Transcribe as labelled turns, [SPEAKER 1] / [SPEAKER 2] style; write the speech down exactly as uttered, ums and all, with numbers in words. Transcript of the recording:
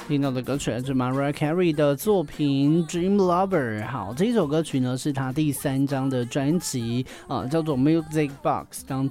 [SPEAKER 1] 听到的歌曲来自 Mariah Carey 的作品《Dream Lover》。好，这首歌曲呢是她第三张的专辑啊、呃，叫做 Music Box 当